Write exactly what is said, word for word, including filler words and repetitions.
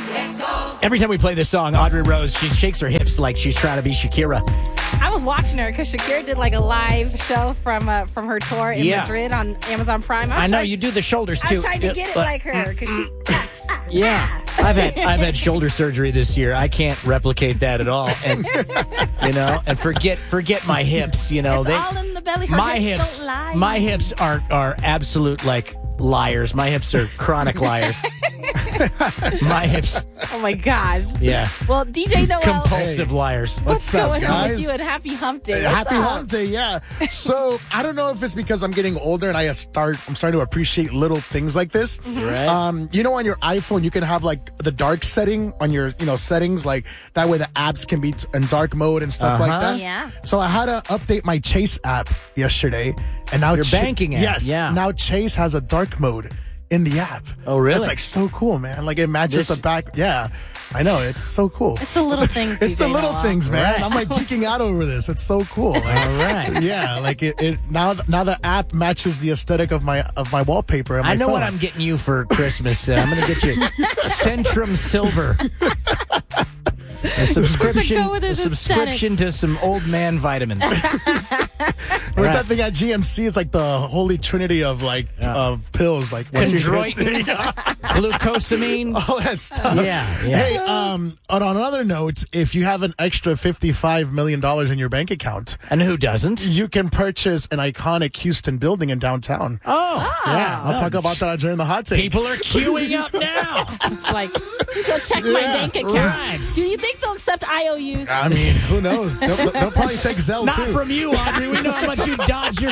Every time we play this song, Audrey Rose, she shakes her hips like she's trying to be Shakira. I was watching her because Shakira did like a live show from uh, from her tour in Yeah. Madrid on Amazon Prime. I, was I know trying- you do the shoulders I too. was trying to get it But- like her because she. ah, ah, Yeah, ah. I've had I've had shoulder surgery this year. I can't replicate that at all, and you know, and forget forget my hips. You know, It's they all in the belly. Her my hips hips don't lie. my hips are are absolute like liars. My hips are chronic liars. My hips, Oh my gosh. yeah, Well, D J Noel, compulsive liars. what's What's up, going on with guys? you at Happy Hump Day? Hey, What's Happy up? Hump Day, yeah. So I don't know if it's because I'm getting older and I start, I'm starting to appreciate little things like this. Right. Um, you know, on your iPhone, you can have like the dark setting on your, you know, settings, like that way the apps can be t- in dark mode and stuff like Uh-huh. that. Yeah. So I had to update my Chase app yesterday, and now Your Cha- banking app, Yes. yeah. Now Chase has a dark mode in the app. Oh, really? That's like so cool, man. Like it matches This- the back. Yeah, I know. It's so cool. It's the little things. It's D J the little Noel. things, man. Right. I'm like geeking out over this. It's so cool. Like, All right. yeah, like it, it now. Now the app matches the aesthetic of my of my wallpaper. On my I know phone. what I'm getting you for Christmas. Uh, I'm going to get you Centrum Silver. A subscription, Go with a his subscription to some old man vitamins. What's that thing at G M C? It's like the holy trinity of like of pills. Like once you- Chondroitin, glucosamine. all that stuff. Yeah, yeah. Hey, um, on on another note, if you have an extra fifty-five million dollars in your bank account, And who doesn't? you can purchase an iconic Houston building in downtown. Oh, Yeah, I'll talk about that during the hot take. people are queuing up now. It's like, go check my Yeah, bank account. right. Do you think they'll accept I O Us? I mean, who knows? They'll, they'll probably take Zelle Not too. from you, Audrey. We know how much you dodge your